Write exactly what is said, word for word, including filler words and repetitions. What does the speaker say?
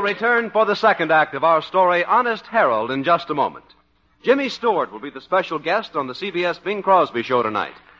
return for the second act of our story, Honest Harold, in just a moment. Jimmy Stewart will be the special guest on the C B S Bing Crosby show tonight.